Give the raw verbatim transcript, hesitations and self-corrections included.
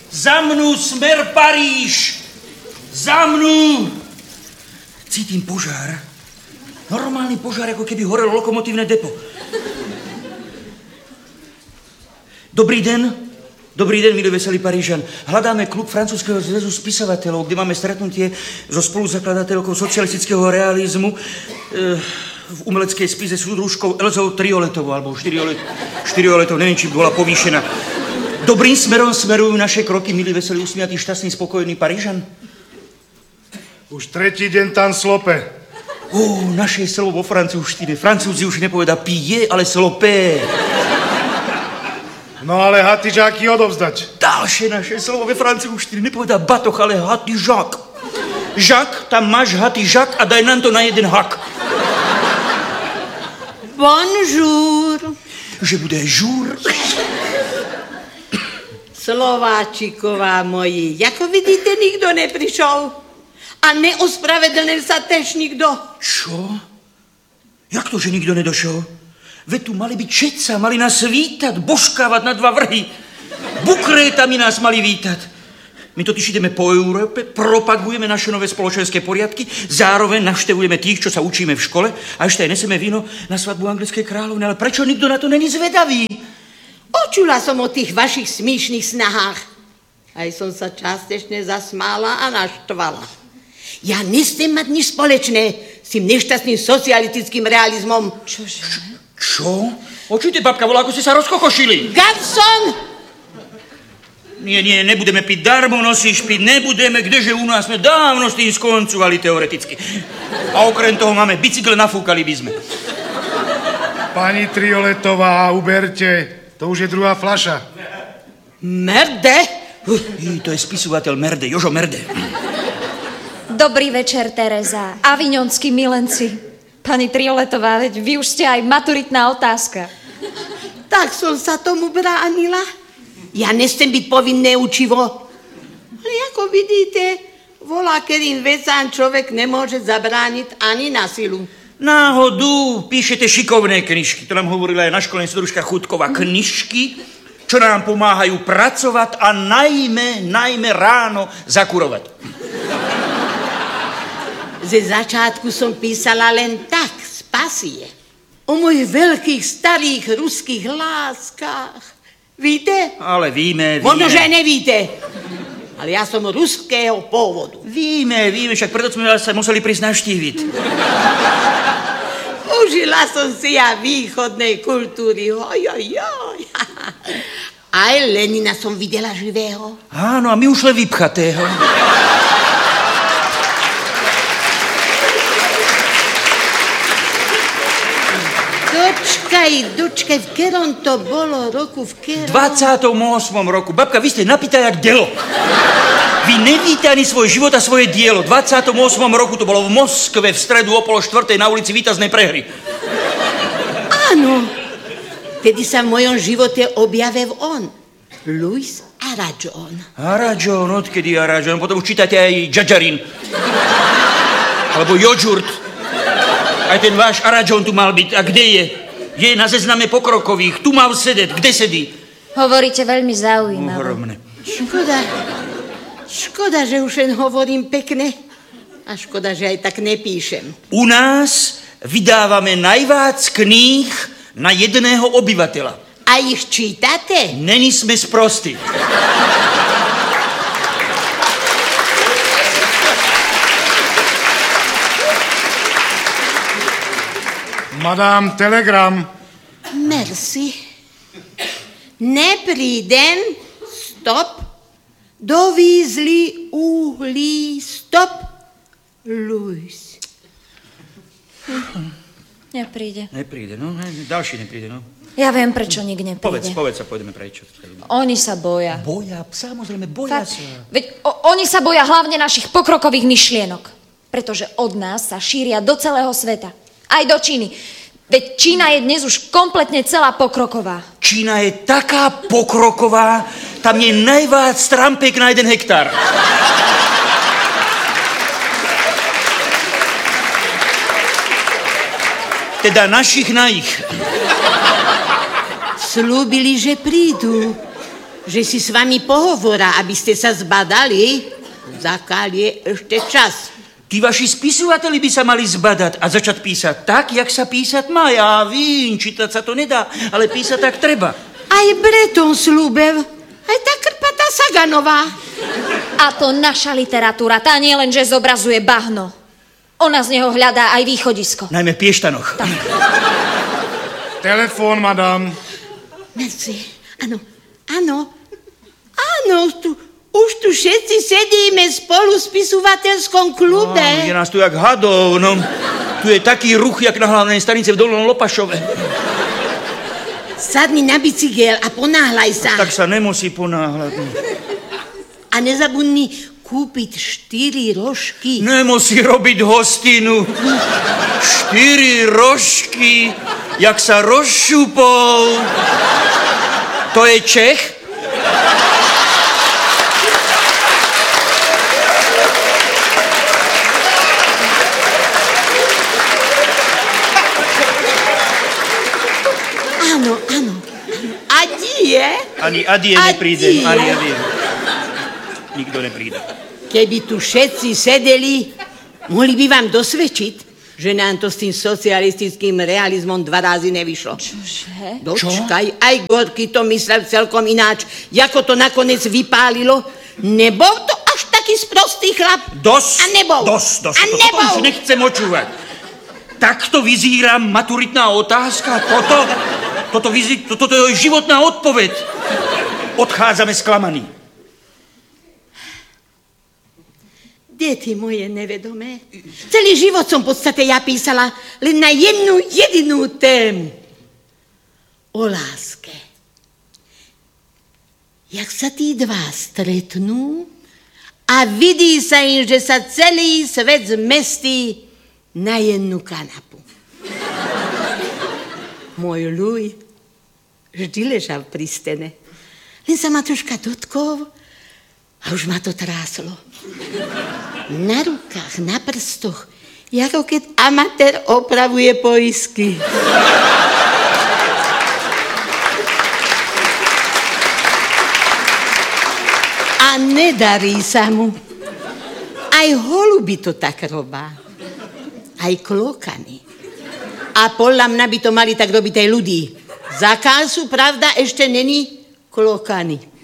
Za mnou smer Paríž! Za mnou! Cítim požár. Normálny požár, ako keby horelo lokomotívne depo. Dobrý den. Dobrý den, milý veselý Parížan. Hľadáme klub francúzského zväzu spisovateľov, kde máme stretnutie so spoluzakladateľkou socialistického realizmu e, v umeleckej spise súdružkou Elzou Trioletovou, alebo Štyrioletov, neviem, či bola povýšená. Dobrým smerom smerujú naše kroky, milý veselý, usmiatý, šťastný, spokojný Parížan? Už tretí deň tam slope. Ó, naše slovo vo francúzštine. Francúzi už nepovedá pije, ale slopé. No ale hatižáky odovzdať. Ďalšie naše slovo ve francúzštine nepovedá batoh, ale hatižák. Žak, tam máš hatižák a daj nám to na jeden hak. Bonjour. Že bude žúr. Slováčiková moji, jako vidíte, nikdo neprišel. A neospravedlnil sa tež nikdo. Čo? Jak to, že nikdo nedošel? Veď tu mali byť všetci, mali nás vítať, božkávať na dva vrhy. Bukrétami nás mali vítať. My totiž ideme po Európe, propagujeme naše nové spoločenské poriadky, zároveň navštevujeme tých, čo sa učíme v škole a ešte aj neseme víno na svadbu anglickej kráľovny. Ale prečo nikto na to není zvedavý? Počula som o tých vašich smíšnych snahách. Aj som sa častečne zasmála a naštvala. Ja nechcem mať nič spoločné s tým nešťastným socialistickým realizmom. Čože? Čo? Očujte, babka, volá, ako ste sa rozkokošili. Garson! Nie, nie, nebudeme piť, darmo nosíš piť, nebudeme, kdeže u nás sme dávno s tým skoncovali teoreticky. A okrem toho máme bicykel, nafúkali by sme. Pani Trioletová, uberte, to už je druhá fľaša. Merde? Uh, to je spisovateľ Merde, Jožo Merde. Dobrý večer, Tereza. Avignonskí milenci. Pani Trioletová, veď vy už ste aj maturitná otázka. Tak som sa tomu bránila. Ja nechcem byť povinné učivo. Ale ako vidíte, volá, ktorým vecám človek nemôže zabrániť ani na silu. Náhodu, píšete šikovné knižky. To nám hovorila aj na školení súdružka Chudková. Knižky, čo nám pomáhajú pracovať a najmä, najmä ráno zakurovať. Ze začiatku som písala len tak, z pasie. O mojich veľkých, starých ruských láskach. Víte? Ale víme, víme. Možno, že nevíte. Ale ja som ruského pôvodu. Víme, víme, však preto sme vás sa museli prísť navštíviť. Užila som si ja východnej kultúry. Oj, oj, oj. Aj Lenina som videla živého. Áno, a my už len vypchatého. Dočkaj, dočkaj, v kerom to bolo roku, v kerom... dvadsiatom ôsmom roku. Babka, vy ste napýta jak delo. Vy nevíte ani svoj život a svoje dielo. V dvadsiatom ôsmom roku to bolo v Moskve v stredu o pol štvrtej na ulici Víťaznej prehry. Áno. Tedy sa v mojom živote objavil on. Louis Aragon. Aragon, odkedy Aragon? Potom už čítate aj Džadžarin. Alebo Jodžurt. Aj ten váš Aragon tu mal byť. A kde je? Je na zezname pokrokových. Tu mal sedieť. Kde sedí? Hovoríte veľmi zaujímavé. Ohromné. Škoda. Škoda, že už len hovorím pekne. A škoda, že aj tak nepíšem. U nás vydávame najvác kníh na jedného obyvateľa. A ich čítate? Není sme sprostí. Madame, telegram. Merci. Nepríden, stop, dovízli uhlí, stop, Louis. Nepríde. Nepríde, no, ne, ďalší nepríde, no. Ja viem, prečo nik nepríde. Povedz, povedz sa, pôjdeme preč. Oni sa boja. Boja, samozrejme, boja Fakt, sa. veď o, oni sa boja hlavne našich pokrokových myšlienok. Pretože od nás sa šíria do celého sveta. Aj do Číny. Veď Čína je dnes už kompletne celá pokroková. Čína je taká pokroková, tam je najvác trampek na jeden hektár. Teda našich na ich. Slúbili, že prídu. že si s vami pohovorá, aby ste sa zbadali, zakál je ešte čas. Tí vaši spisovateli by sa mali zbadať a začať písať tak, jak sa písať má. Ja vím, čítať sa to nedá, ale písať tak treba. Aj Breton slúbev, aj tá krpatá Saganová. A to naša literatúra, tá nie len, že zobrazuje bahno. Ona z neho hľadá aj východisko. Najmä v Pieštanoch. Telefón, madam. Merci. Áno, áno, áno, tu, už tu všetci sedíme spolu v spisovateľskom klube. Á, je nás tu jak hadov, no. Tu je taký ruch, jak na hlavnej stanice v Dolnom Lopašove. Sadni na bicykel a ponáhľaj sa. Tak sa nemusí ponáhľať. A nezabudni kúpiť štyri rožky. Nemusí robiť hostinu. Štyri rožky, jak sa rozšupol. To je Čech? Áno, áno. Adie? Ani Adie nepríde. Ani Adie. Nikto nepríde. Keby tu všetci sedeli, mohli by vám dosvedčiť, že nám to s tým socialistickým realizmom dva razy nevyšlo. Čože? Dočkaj, aj Gorky to myslel celkom ináč. Jako to nakoniec vypálilo, nebol to až taký sprostý chlap. Dosť, A nebol. dosť, dosť. A Toto nebol. už nechcem očúvať. Takto vyzírá maturitná otázka. Toto, toto, vyzí, toto, toto je životná odpoveď. Odchádzame sklamaní. Deti moje nevedomé, celý život som v podstate ja písala len na jednu jedinú tému. O láske. Jak sa tí dva stretnú a vidí sa im, že sa celý svet zmestí na jednu kanapu. Môj ľuj vždy ležal pri stene. Len sa ma troška dotkol a už ma to tráslo. Na rukách, na prstoch, ako keď amatér opravuje poisky. A nedarí sa mu. Aj holuby to tak robá. Aj klokany. A podľa mňa by to mali tak robiť aj ľudí. Za kásu, pravda, ešte není klokany.